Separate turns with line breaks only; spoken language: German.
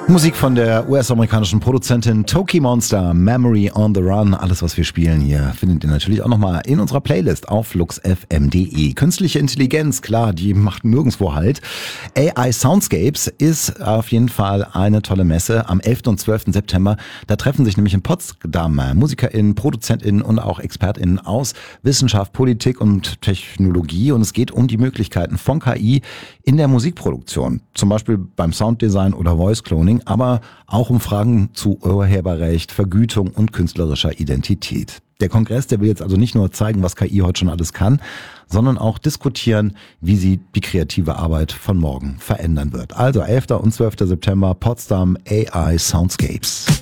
Musik von der US-amerikanischen Produzentin Toki Monster, Memory on the Run. Alles, was wir spielen hier, findet ihr natürlich auch nochmal in unserer Playlist auf luxfm.de. Künstliche Intelligenz, klar, die macht nirgendwo Halt. AI Soundscapes ist auf jeden Fall eine tolle Messe am 11. und 12. September. Da treffen sich nämlich in Potsdam MusikerInnen, ProduzentInnen und auch ExpertInnen aus Wissenschaft, Politik und Technologie. Und es geht um die Möglichkeiten von KI in der Musikproduktion. Zum Beispiel beim Sounddesign oder Voice Cloning, aber auch um Fragen zu Urheberrecht, Vergütung und künstlerischer Identität. Der Kongress, der will jetzt also nicht nur zeigen, was KI heute schon alles kann, sondern auch diskutieren, wie sie die kreative Arbeit von morgen verändern wird. Also 11. und 12. September, Potsdam AI Soundscapes.